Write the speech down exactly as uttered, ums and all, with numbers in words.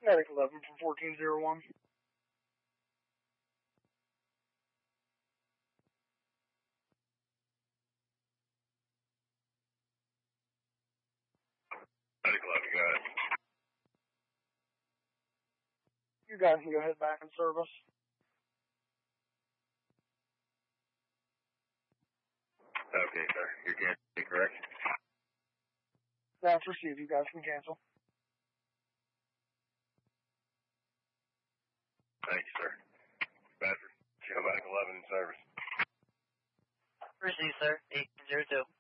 Medic eleven from fourteen oh one. Medic eleven, go ahead. You guys can go ahead back in service. Okay, sir. You can't be correct? That's received. You guys can cancel. Thank you, sir. Bedford, Show Medic eleven in service. Received, sir. eight zero two.